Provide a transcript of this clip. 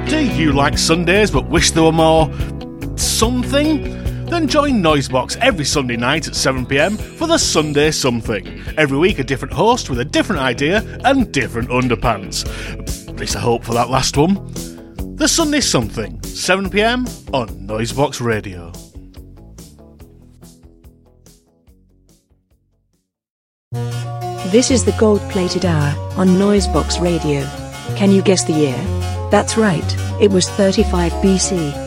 Do you like Sundays but wish there were more something? Then join Noisebox every Sunday night at 7pm for the Sunday Something. Every week a different host with a different idea and different underpants. At least I hope for that last one. The Sunday Something, 7pm on Noisebox Radio. This is the gold-plated hour on Noisebox Radio. Can you guess the year? That's right, it was 35 BC.